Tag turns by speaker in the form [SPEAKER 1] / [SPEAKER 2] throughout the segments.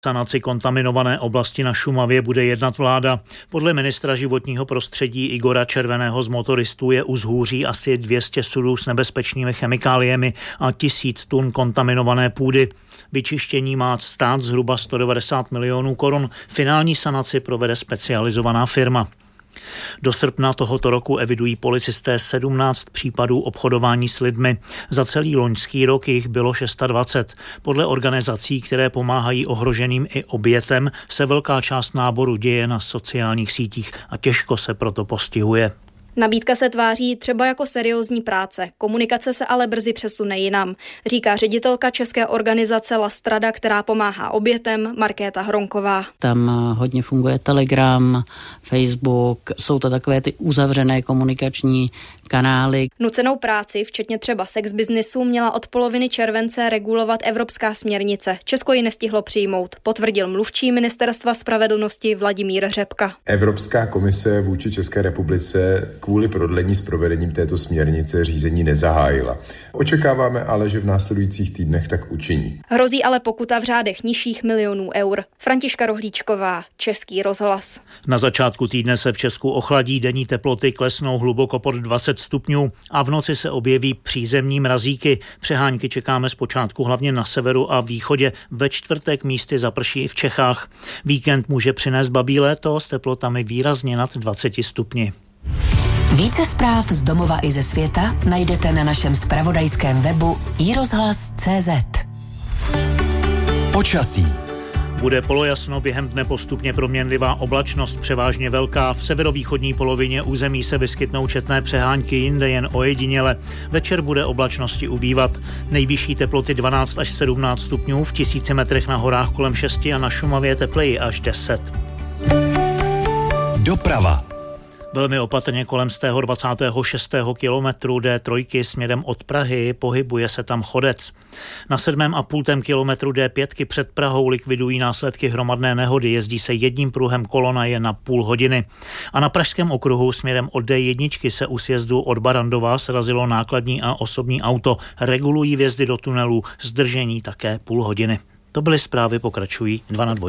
[SPEAKER 1] Sanaci kontaminované oblasti na Šumavě bude jednat vláda. Podle ministra životního prostředí Igora Červeného z Motoristů je u Zhůří asi 200 sudů s nebezpečnými chemikáliemi a 1000 tun kontaminované půdy. Vyčištění má stát zhruba 190 milionů korun. Finální sanaci provede specializovaná firma. Do srpna tohoto roku evidují policisté 17 případů obchodování s lidmi. Za celý loňský rok jich bylo 26. Podle organizací, které pomáhají ohroženým i obětem, se velká část náboru děje na sociálních sítích a těžko se proto postihuje.
[SPEAKER 2] Nabídka se tváří třeba jako seriózní práce, komunikace se ale brzy přesune jinam, říká ředitelka české organizace La Strada, která pomáhá obětem, Markéta Hronková.
[SPEAKER 3] Tam hodně funguje Telegram, Facebook, jsou to takové ty uzavřené komunikační kanály.
[SPEAKER 2] Nucenou práci, včetně třeba sex biznisu, měla od poloviny července regulovat evropská směrnice. Česko ji nestihlo přijmout, potvrdil mluvčí Ministerstva spravedlnosti Vladimír Řepka.
[SPEAKER 4] Evropská komise vůči České republice kvůli prodlení s provedením této směrnice řízení nezahájila. Očekáváme ale, že v následujících týdnech tak učiní.
[SPEAKER 2] Hrozí ale pokuta v řádech nižších milionů eur. Františka Rohlíčková, Český rozhlas.
[SPEAKER 1] Na začátku týdne se v Česku ochladí, denní teploty klesnou hluboko pod 20 stupňů a v noci se objeví přízemní mrazíky. Přehánky čekáme zpočátku hlavně na severu a východě. Ve čtvrtek místy zaprší i v Čechách. Víkend může přinést babí léto s teplotami výrazně nad 20 stupni.
[SPEAKER 5] Více zpráv z domova i ze světa najdete na našem zpravodajském webu iRozhlas.cz.
[SPEAKER 6] Počasí.
[SPEAKER 1] Bude polojasno, během dne postupně proměnlivá oblačnost, převážně velká. V severovýchodní polovině území se vyskytnou četné přehánky, jinde jen ojediněle. Večer bude oblačnosti ubývat. Nejvyšší teploty 12 až 17 stupňů, v 1000 metrech na horách kolem 6 a na Šumavě tepleji až 10.
[SPEAKER 6] Doprava.
[SPEAKER 1] Velmi opatrně kolem z tého 26. kilometru D3 směrem od Prahy, pohybuje se tam chodec. Na 7,5 kilometru D5 před Prahou likvidují následky hromadné nehody, jezdí se jedním pruhem, kolona je na půl hodiny. A na pražském okruhu směrem od D1 se u sjezdu od Barandova srazilo nákladní a osobní auto, regulují vjezdy do tunelů, zdržení také půl hodiny. To byly zprávy, pokračují 2 na 2.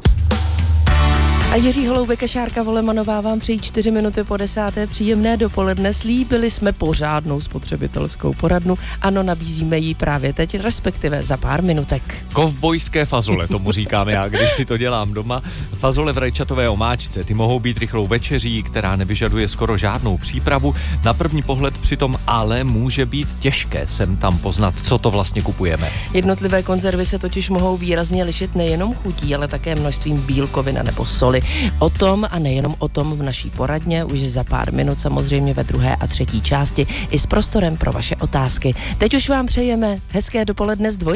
[SPEAKER 7] A Jiří Holoubek a Šárka Volemanová vám přejí 4 minuty po 10. Příjemné dopoledne. Slíbili jsme pořádnou spotřebitelskou poradnu. Ano, nabízíme ji právě teď, respektive za pár minutek.
[SPEAKER 8] Kovbojské fazole, tomu říkám já, když si to dělám doma. Fazole v rajčatové omáčce, ty mohou být rychlou večeří, která nevyžaduje skoro žádnou přípravu. Na první pohled přitom ale může být těžké sem tam poznat, co to vlastně kupujeme.
[SPEAKER 7] Jednotlivé konzervy se totiž mohou výrazně lišit nejenom chutí, ale také množstvím bílkovin nebo soli. O tom a nejenom o tom v naší poradně už za pár minut, samozřejmě ve 2. a 3. části i s prostorem pro vaše otázky. Teď už vám přejeme hezké dopoledne z 2.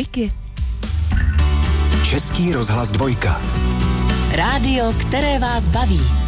[SPEAKER 6] Český rozhlas 2.
[SPEAKER 5] Rádio, které vás baví.